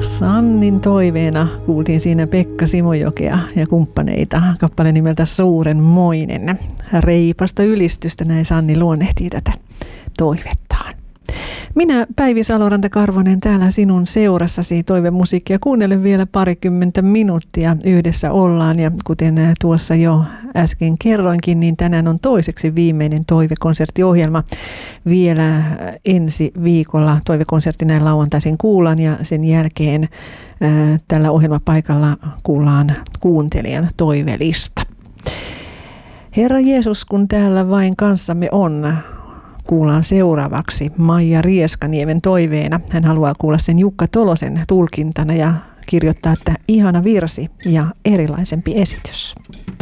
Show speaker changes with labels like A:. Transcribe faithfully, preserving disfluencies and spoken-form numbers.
A: Sannin toiveena kuultiin siinä Pekka Simojokea ja kumppaneita. Kappale nimeltä Suurenmoinen. Reipasta ylistystä, näin Sanni luonnehtii tätä toivettaan. Minä Päivi Saloranta-Karvonen täällä sinun seurassasi toivemusiikkia. Kuuntelen vielä parikymmentä minuuttia yhdessä ollaan ja kuten tuossa jo äsken kerroinkin, niin tänään on toiseksi viimeinen toivekonserttiohjelma. Vielä ensi viikolla toivekonsertti näin lauantaisin kuullaan ja sen jälkeen ää, tällä ohjelmapaikalla kuullaan kuuntelijan toivelista. Herra Jeesus, kun täällä vain kanssamme on, kuullaan seuraavaksi Maija Rieskaniemen toiveena. Hän haluaa kuulla sen Jukka Tolosen tulkintana ja kirjoittaa, että ihana virsi ja erilaisempi esitys.